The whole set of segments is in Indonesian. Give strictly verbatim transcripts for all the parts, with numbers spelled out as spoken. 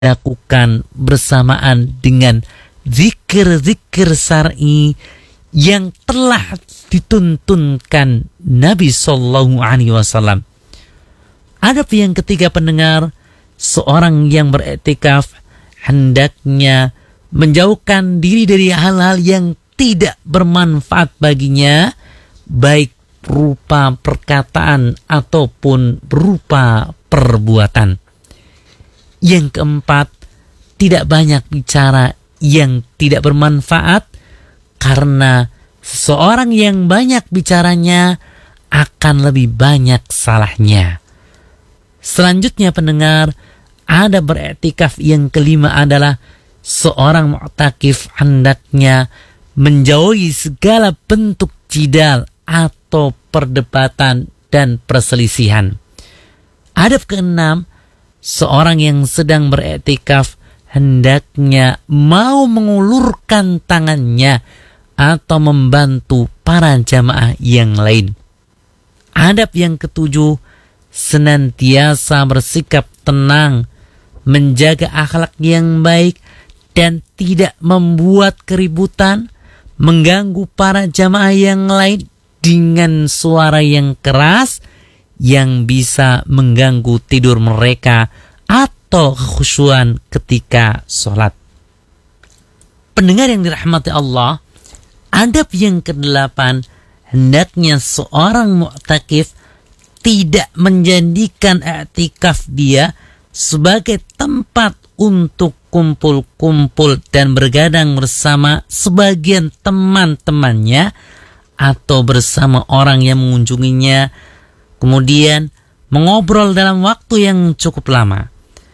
dilakukan bersamaan dengan zikir-zikir syar'i yang telah dituntunkan Nabi Sallallahu Alaihi Wasallam. Adab yang ketiga pendengar, seorang yang beriktikaf hendaknya menjauhkan diri dari hal-hal yang tidak bermanfaat baginya, baik berupa perkataan ataupun berupa perbuatan. Yang keempat, tidak banyak bicara yang tidak bermanfaat, karena seseorang yang banyak bicaranya akan lebih banyak salahnya. Selanjutnya pendengar, ada beriktikaf yang kelima adalah seorang mu'takif hendaknya menjauhi segala bentuk jidal atau perdebatan dan perselisihan. Adab keenam, seorang yang sedang beriktikaf hendaknya mau mengulurkan tangannya atau membantu para jamaah yang lain. Adab yang ketujuh, senantiasa bersikap tenang, menjaga akhlak yang baik dan tidak membuat keributan, mengganggu para jamaah yang lain dengan suara yang keras yang bisa mengganggu tidur mereka atau kekhusyuan ketika sholat. Pendengar yang dirahmati Allah, adab yang kedelapan, hendaknya seorang mu'takif tidak menjadikan i'tikaf dia sebagai tempat untuk kumpul-kumpul dan bergadang bersama sebagian teman-temannya atau bersama orang yang mengunjunginya, kemudian mengobrol dalam waktu yang cukup lama.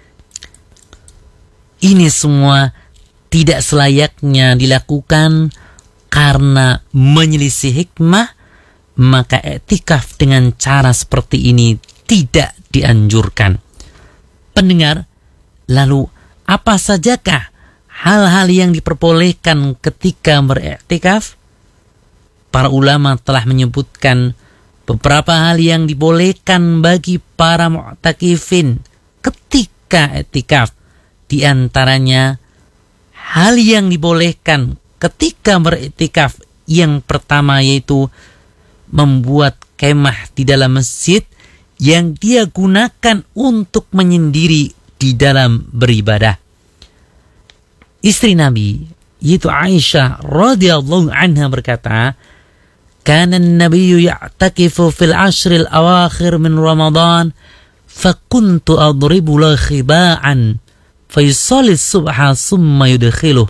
Ini semua tidak selayaknya dilakukan karena menyelisih hikmah, maka i'tikaf dengan cara seperti ini tidak dianjurkan. Pendengar, lalu apa sajakah hal-hal yang diperbolehkan ketika beriktikaf? Para ulama telah menyebutkan beberapa hal yang dibolehkan bagi para mu'takifin ketika i'tikaf. Di antaranya, hal yang dibolehkan ketika beriktikaf yang pertama yaitu membuat kemah di dalam masjid yang dia gunakan untuk menyendiri di dalam beribadah. Istri Nabi yaitu Aisyah radhiyallahu anha berkata, "Kana an-nabiyyu ya'takifu fil ashril awakhir min Ramadan, fa kuntu adribu lahu khiba'an fa yusalli subha summa yudkhiluh."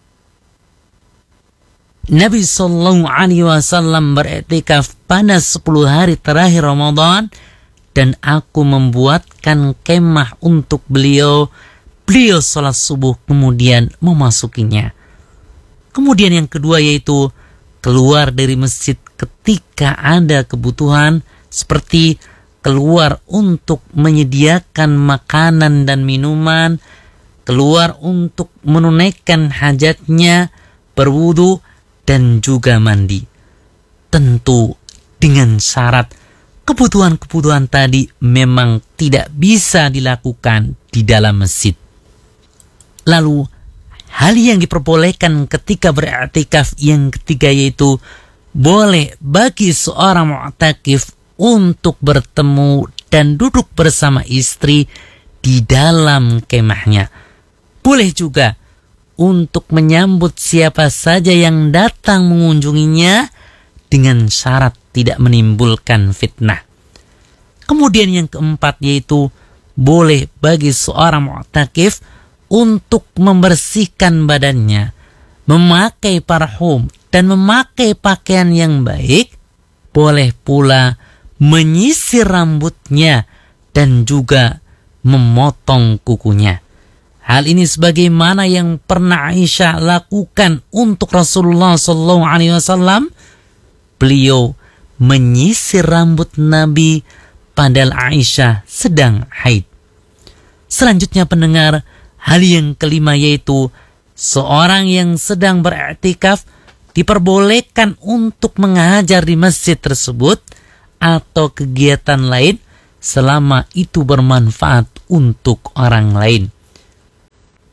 Nabi sallallahu alaihi wasallam beriktikaf pada sepuluh hari terakhir Ramadan dan aku membuatkan kemah untuk beliau. Beliau salat subuh kemudian memasukinya. Kemudian yang kedua yaitu keluar dari masjid ketika ada kebutuhan, seperti keluar untuk menyediakan makanan dan minuman, keluar untuk menunaikan hajatnya, berwudu dan juga mandi. Tentu dengan syarat kebutuhan-kebutuhan tadi memang tidak bisa dilakukan di dalam masjid. Lalu hal yang diperbolehkan ketika beriktikaf yang ketiga yaitu boleh bagi seorang mu'takif untuk bertemu dan duduk bersama istri di dalam kemahnya. Boleh juga untuk menyambut siapa saja yang datang mengunjunginya dengan syarat tidak menimbulkan fitnah. Kemudian yang keempat yaitu boleh bagi seorang mu'takif untuk membersihkan badannya, memakai parfum dan memakai pakaian yang baik. Boleh pula menyisir rambutnya dan juga memotong kukunya. Hal ini sebagaimana yang pernah Aisyah lakukan untuk Rasulullah sallallahu alaihi wasallam. Beliau menyisir rambut Nabi padahal Aisyah sedang haid. Selanjutnya pendengar, hal yang kelima yaitu seorang yang sedang beriktikaf diperbolehkan untuk mengajar di masjid tersebut atau kegiatan lain selama itu bermanfaat untuk orang lain.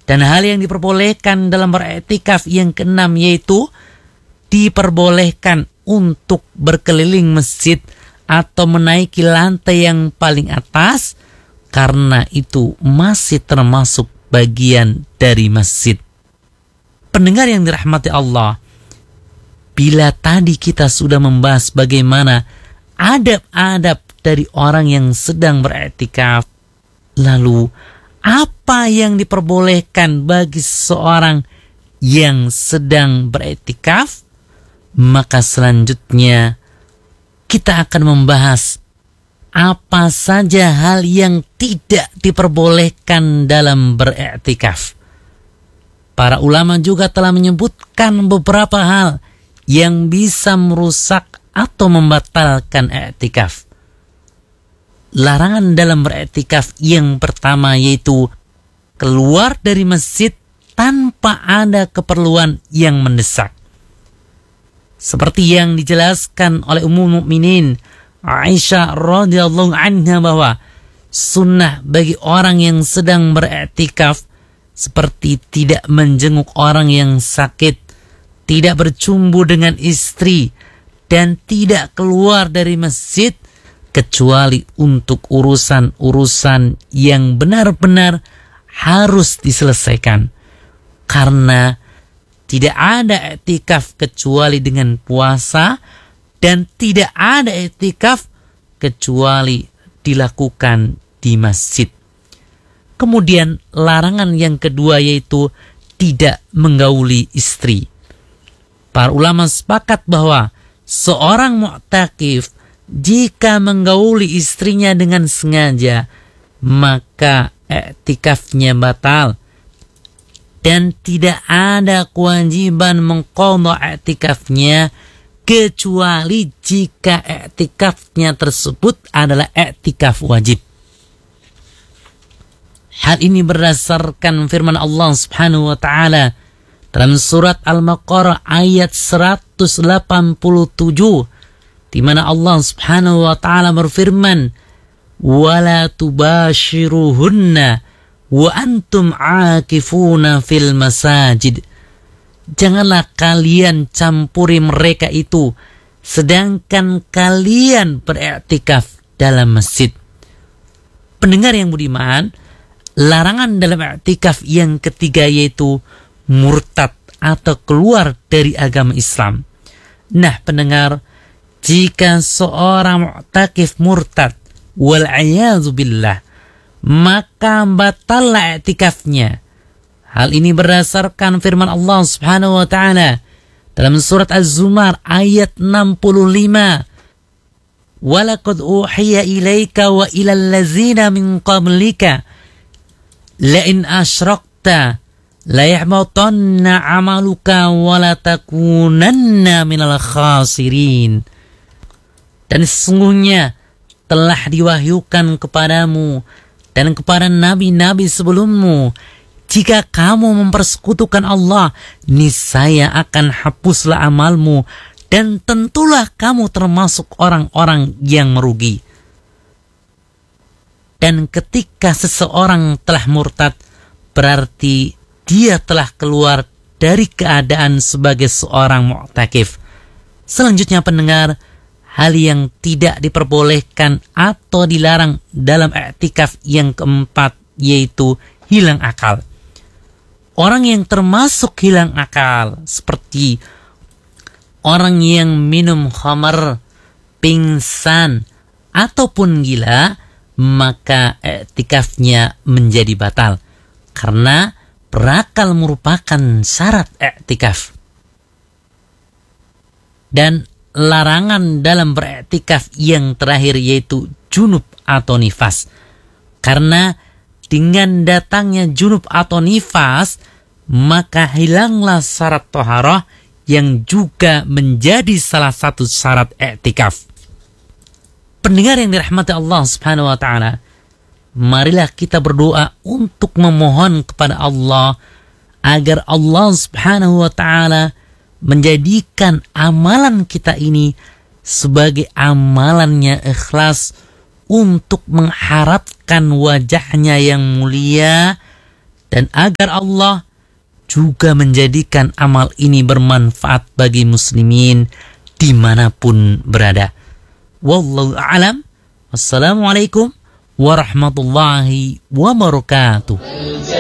Dan hal yang diperbolehkan dalam beriktikaf yang keenam yaitu diperbolehkan untuk berkeliling masjid atau menaiki lantai yang paling atas karena itu masih termasuk bagian dari masjid. Pendengar yang dirahmati Allah, bila tadi kita sudah membahas bagaimana adab-adab dari orang yang sedang beriktikaf, lalu apa yang diperbolehkan bagi seseorang yang sedang beriktikaf? Maka selanjutnya kita akan membahas apa saja hal yang tidak diperbolehkan dalam beriktikaf. Para ulama juga telah menyebutkan beberapa hal yang bisa merusak atau membatalkan iktikaf. Larangan dalam beriktikaf yang pertama yaitu keluar dari masjid tanpa ada keperluan yang mendesak. Seperti yang dijelaskan oleh Ummul Mukminin Aisyah radhiyallahu anha bahwa sunnah bagi orang yang sedang beriktikaf seperti tidak menjenguk orang yang sakit, tidak bercumbu dengan istri, dan tidak keluar dari masjid kecuali untuk urusan-urusan yang benar-benar harus diselesaikan. Karena tidak ada iktikaf kecuali dengan puasa dan tidak ada iktikaf kecuali dilakukan di masjid. Kemudian larangan yang kedua yaitu tidak menggauli istri. Para ulama sepakat bahwa seorang mu'takif jika menggauli istrinya dengan sengaja, maka iktikafnya batal dan tidak ada kewajiban mengqadha iktikafnya kecuali jika iktikafnya tersebut adalah iktikaf wajib. Hal ini berdasarkan firman Allah Subhanahu wa taala dalam surat Al-Baqarah ayat seratus delapan puluh tujuh, di mana Allah Subhanahu wa taala berfirman, "Wala tubashiruhunna wa antum aakifuna fil masajid." Janganlah kalian campuri mereka itu sedangkan kalian beriktikaf dalam masjid. Pendengar yang budiman, larangan dalam iktikaf yang ketiga yaitu murtad atau keluar dari agama Islam. Nah, pendengar, jika seorang mu'takif murtad wal'iyadzu billah, maka batallah i'tikafnya. Hal ini berdasarkan firman Allah Subhanahu wa taala dalam surat Az-Zumar ayat enam puluh lima. Walaqad uhiya ilaika wa ilal ladzina min qablika la in asyrakta la yahbatanna 'amaluka wa la takunanna minal khasirin. Dan sesungguhnya telah diwahyukan kepadamu dan kepada nabi-nabi sebelummu, jika kamu mempersekutukan Allah, niscaya akan hapuslah amalmu dan tentulah kamu termasuk orang-orang yang merugi. Dan ketika seseorang telah murtad, berarti dia telah keluar dari keadaan sebagai seorang mu'takif. Selanjutnya pendengar, hal yang tidak diperbolehkan atau dilarang dalam i'tikaf yang keempat yaitu hilang akal. Orang yang termasuk hilang akal seperti orang yang minum khamar, pingsan, ataupun gila, maka i'tikafnya menjadi batal karena berakal merupakan syarat i'tikaf. Dan larangan dalam beriktikaf yang terakhir yaitu junub atau nifas. Karena dengan datangnya junub atau nifas, maka hilanglah syarat thaharah yang juga menjadi salah satu syarat i'tikaf. Pendengar yang dirahmati Allah Subhanahu wa taala, marilah kita berdoa untuk memohon kepada Allah agar Allah Subhanahu wa taala menjadikan amalan kita ini sebagai amalannya ikhlas untuk mengharapkan wajahnya yang mulia dan agar Allah juga menjadikan amal ini bermanfaat bagi muslimin dimanapun berada. Wallahu a'lam. Wassalamualaikum warahmatullahi wabarakatuh.